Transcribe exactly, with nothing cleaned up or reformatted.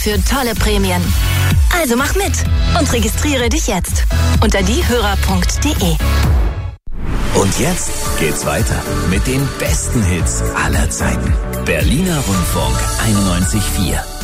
für tolle Prämien. Also mach mit und registriere dich jetzt unter diehörer punkt de. Und jetzt geht's weiter mit den besten Hits aller Zeiten. Berliner Rundfunk einundneunzig Komma vier.